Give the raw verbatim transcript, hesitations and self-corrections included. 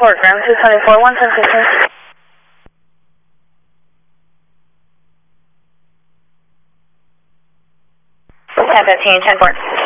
Port ground two twenty-four, one ten fifteen. ten fifteen, ten port.